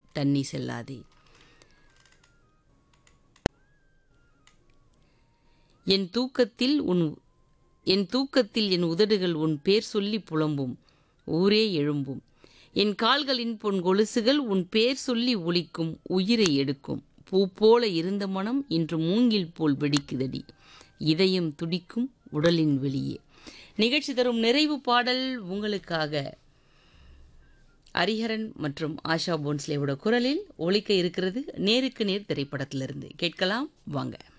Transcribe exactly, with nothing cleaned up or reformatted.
தண்ணி செல்லாதே. என் தூக்கத்தில் உன் என் தூக்கத்தில் என் உதடுகள் உன் பேர் சொல்லி புலம்பும், ஊரே எழும்பும். என் கால்களின் பொன் கொலுசுகள் உன் பேர் சொல்லி ஒலிக்கும், உயிரை எடுக்கும். பூ போல இருந்த மனம் இன்று மூங்கில் போல் வெடிக்குதடி, இதயம் துடிக்கும் உடலின் வெளியே. நிகழ்ச்சி தரும் நிறைவு பாடல் உங்களுக்காக ஹரிஹரன் மற்றும் ஆஷா போன்ஸ்லேவோட குரலில் ஒலிக்க இருக்கிறது. நேருக்கு நேர் திரைப்படத்திலிருந்து கேட்கலாம் வாங்க.